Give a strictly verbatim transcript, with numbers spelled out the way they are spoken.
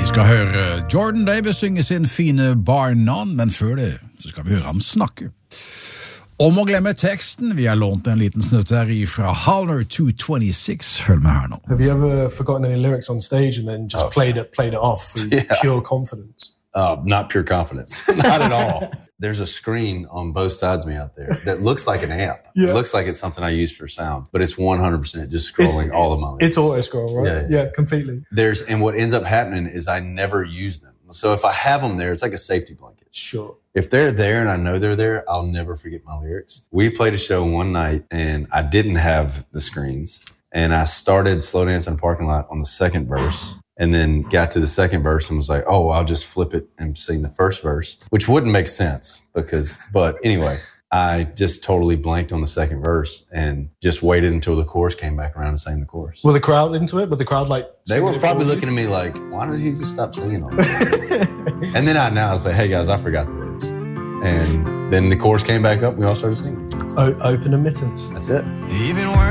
skal høre Jordan Davis synge sin fine barnan, men før det så skal vi høre ham snakke. Om å glemme teksten, vi har lånt en liten snutt her fra Howler two twenty-six. Følg med her nå. Have you ever forgotten any lyrics on stage and then just oh, played it played it off with yeah. pure confidence? Uh, not pure confidence. Not at all. There's a screen on both sides of me out there that looks like an amp. Yeah. It looks like it's something I use for sound, but it's one hundred percent just scrolling it's, all of my lyrics. It's auto scroll, right? Yeah, yeah. yeah, completely. There's and what ends up happening is I never use them. So if I have them there, it's like a safety blanket. Sure. If they're there and I know they're there, I'll never forget my lyrics. We played a show one night and I didn't have the screens. And I started Slow Dance in the Parking Lot on the second verse. And then got to the second verse and was like, oh, I'll just flip it and sing the first verse, which wouldn't make sense because, but anyway, I just totally blanked on the second verse and just waited until the chorus came back around and sang the chorus. Were the crowd into it? Were the crowd like... They were probably looking at me like, why did he just stop singing all this? And then I now I was like, hey guys, I forgot the words. And then the chorus came back up and we all started singing. O- open admittance. That's it. Even